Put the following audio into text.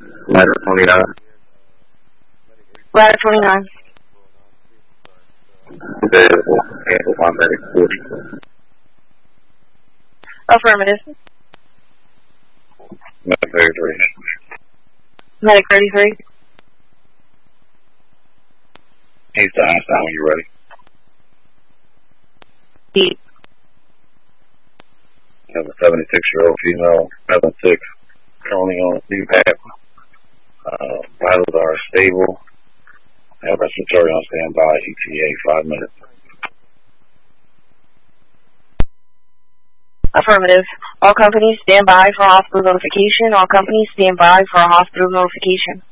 Ladder 29. Ladder 29. Available. Handle on medic 40. Affirmative. Medic 33. Medic 33. He's the Einstein when you're ready. Deep. Have a 76-year-old female, 7'6", currently on a CPAP. Vitals are stable. Have respiratory on standby, ETA 5 minutes. Affirmative. All companies stand by for hospital notification. All companies stand by for hospital notification.